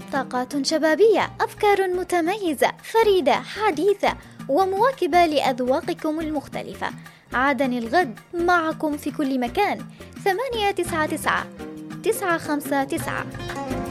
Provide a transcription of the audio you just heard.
طاقات شبابية، أفكار متميزة فريدة حديثة ومواكبة لأذواقكم المختلفة. عدن الغد معكم في كل مكان. 899 959